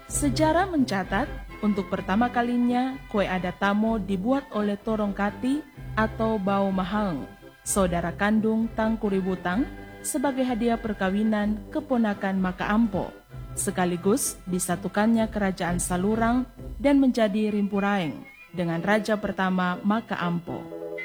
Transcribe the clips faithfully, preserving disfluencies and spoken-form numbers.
Sejarah mencatat, untuk pertama kalinya kue adat Tamo dibuat oleh Torongkati atau Bau Mahaeng, saudara kandung Tangku Ributang, sebagai hadiah perkawinan keponakan Maka Ampo, sekaligus disatukannya kerajaan Salurang dan menjadi Rimpuraeng dengan raja pertama Maka Ampo.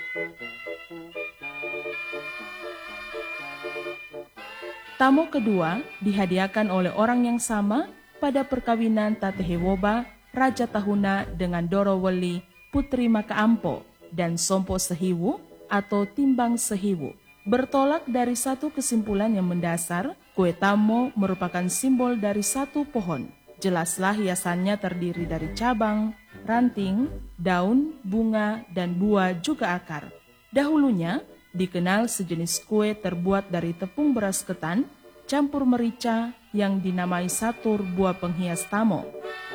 Tamo kedua dihadiahkan oleh orang yang sama pada perkawinan Tatehewoba, Raja Tahuna dengan Doroweli, Putri Maka Ampo, dan Sompo Sehiwu atau Timbang Sehiwu. Bertolak dari satu kesimpulan yang mendasar, kue Tamo merupakan simbol dari satu pohon. Jelaslah hiasannya terdiri dari cabang, ranting, daun, bunga, dan buah juga akar. Dahulunya dikenal sejenis kue terbuat dari tepung beras ketan, campur merica yang dinamai satur buah penghias Tamo.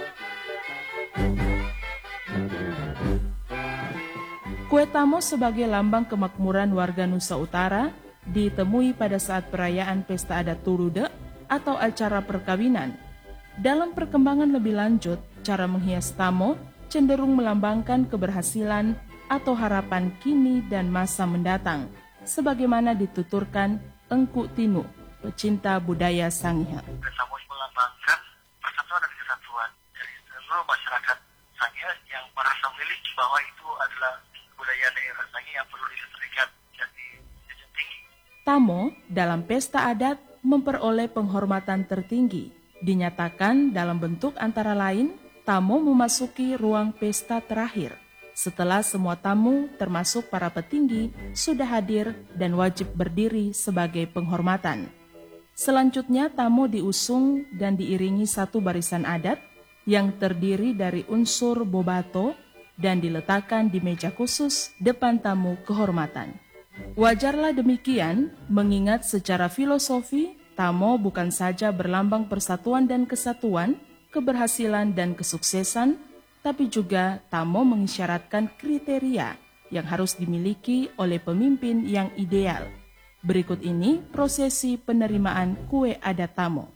Kue Tamo sebagai lambang kemakmuran warga Nusa Utara ditemui pada saat perayaan pesta adat Turude atau acara perkawinan. Dalam perkembangan lebih lanjut, cara menghias Tamo cenderung melambangkan keberhasilan atau harapan kini dan masa mendatang, sebagaimana dituturkan Engku Tinu, pecinta budaya Sangihe. Tamo melambangkan persatuan dan kesatuan dari seluruh masyarakat Sangihe yang merasa memiliki bahwa itu adalah budaya daerah Sangihe yang perlu dilestarikan jadi jenjang tinggi. Tamo dalam pesta adat memperoleh penghormatan tertinggi. Dinyatakan dalam bentuk antara lain, Tamo memasuki ruang pesta terakhir setelah semua tamu termasuk para petinggi sudah hadir dan wajib berdiri sebagai penghormatan. Selanjutnya Tamo diusung dan diiringi satu barisan adat yang terdiri dari unsur bobato dan diletakkan di meja khusus depan tamu kehormatan. Wajarlah demikian, mengingat secara filosofi, Tamo bukan saja berlambang persatuan dan kesatuan, keberhasilan dan kesuksesan, tapi juga Tamo mengisyaratkan kriteria yang harus dimiliki oleh pemimpin yang ideal. Berikut ini prosesi penerimaan kue adat Tamo.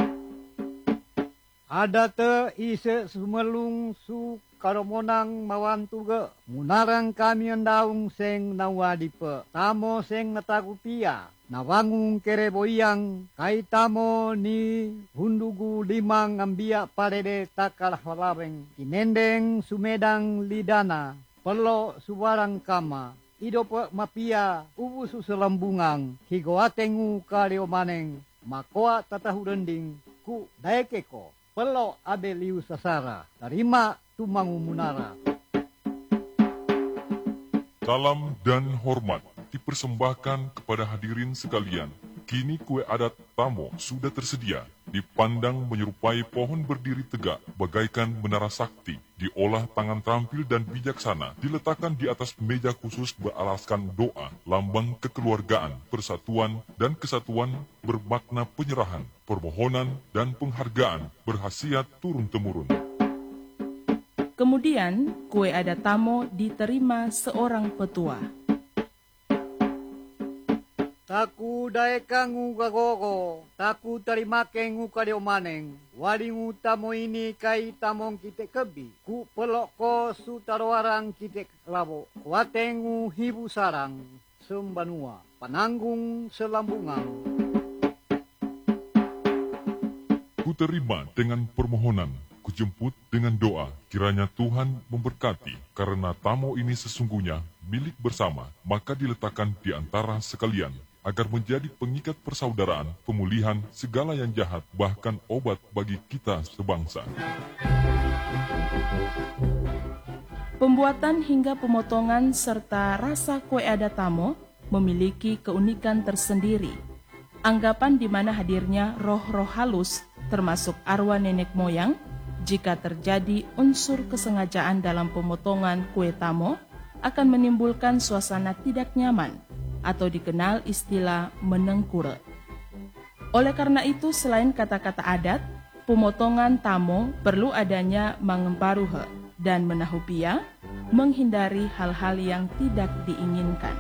Adate ise sumelung su karomonang mawantuga munarang kami endaung seng nawadipe Tamo seng natakupia nawangung kereboyang kai Tamo ni hundugu limang ambia parede takal halaweng kinendeng sumedang lidana perlo suwarang kama idope mapia ubu suselambungang higoatengu kalio maneng makoa tatahurending ku daekeko perlo abe liu sasara tarima tumangu munara. Salam dan hormat dipersembahkan kepada hadirin sekalian. Kini kue adat Tamo sudah tersedia, dipandang menyerupai pohon berdiri tegak bagaikan menara sakti, diolah tangan terampil dan bijaksana, diletakkan di atas meja khusus beralaskan doa, lambang kekeluargaan, persatuan dan kesatuan bermakna penyerahan, permohonan dan penghargaan berhasiat turun-temurun. Kemudian, kue adat Tamo diterima seorang petua. Taku daekangu gagogo, taku terima kengu kadeo maneng. Walingu Tamo ini kai tamong kite kebi. Ku pelok ko sutaroarang kite labo. Watengu hibu sarang, sembanua, pananggung selambungang. Ku terima dengan permohonan, ku jemput dengan doa, kiranya Tuhan memberkati, karena Tamo ini sesungguhnya milik bersama, maka diletakkan di antara sekalian, agar menjadi pengikat persaudaraan, pemulihan segala yang jahat, bahkan obat bagi kita sebangsa. Pembuatan hingga pemotongan serta rasa kue adat Tamo memiliki keunikan tersendiri. Anggapan di mana hadirnya roh-roh halus, termasuk arwah nenek moyang, jika terjadi unsur kesengajaan dalam pemotongan kue Tamo, akan menimbulkan suasana tidak nyaman, atau dikenal istilah menengkure. Oleh karena itu, selain kata-kata adat, pemotongan Tamo perlu adanya mangemparuhe dan menahupia, menghindari hal-hal yang tidak diinginkan.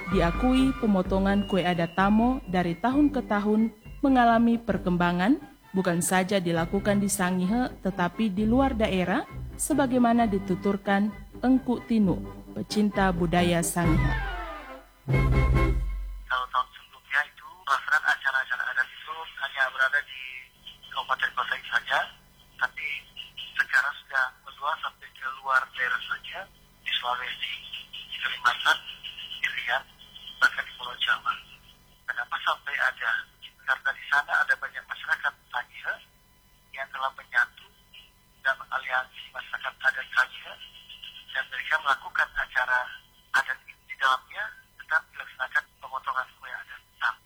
diakui pemotongan kue adat Tamo dari tahun ke tahun mengalami perkembangan, bukan saja dilakukan di Sangihe tetapi di luar daerah, sebagaimana dituturkan Engku Tinu, pecinta budaya Sangihe. Kalau tahun sebelumnya itu pelaksanaan acara-acara adat itu hanya berada di kabupaten kota saja, tapi sekarang sudah meluas sampai ke luar daerah saja, di Sulawesi, di Kalimantan, di Riau, bahkan di Pulau Jawa. Kenapa sampai ada? Karena di sana ada banyak masyarakat Sangihe yang telah menyatu dalam aliansi masyarakat adat Sangihe, dan mereka melakukan acara adat di dalamnya tetap dilaksanakan pemotongan kue adat Tamo.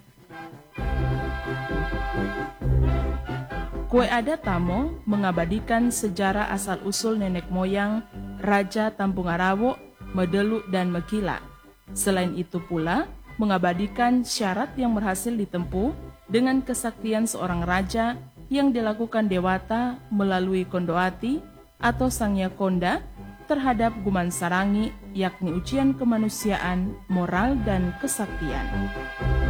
Kue adat Tamo mengabadikan sejarah asal-usul nenek moyang Raja Tampung Arawo, Medelu, dan Mekila. Selain itu pula, mengabadikan syarat yang berhasil ditempuh dengan kesaktian seorang raja yang dilakukan Dewata melalui Kondoati atau Sangya Konda terhadap Guman Sarangi, yakni ujian kemanusiaan, moral, dan kesaktian.